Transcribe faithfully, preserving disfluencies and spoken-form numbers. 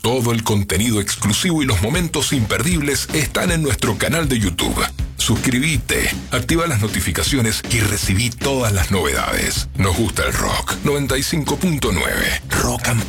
Todo el contenido exclusivo y los momentos imperdibles están en nuestro canal de YouTube. Suscríbete, activa las notificaciones y recibí todas las novedades. Nos gusta el rock. noventa y cinco punto nueve Rock and